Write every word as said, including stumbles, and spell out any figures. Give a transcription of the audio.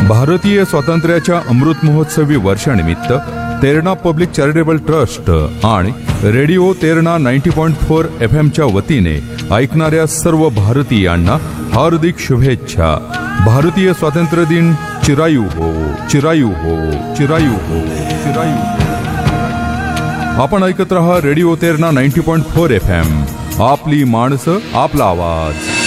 भारतीय स्वातंत्र्याच्या अमृत महोत्सवी वर्षानिमित्त तेरणा पब्लिक चॅरिटेबल ट्रस्ट आणि radio Terna ninety point four F एमच्या वतीने ऐकणाऱ्या सर्व भारतीयांना हार्दिक शुभेच्छा. भारतीय स्वातंत्र्य दिन चिरायू हो, चिरायू हो, चिरायू हो, चिरायू हो. आपण ऐकत रहा radio Terna ninety point four F M. आपली माणसं, आपला आवाज.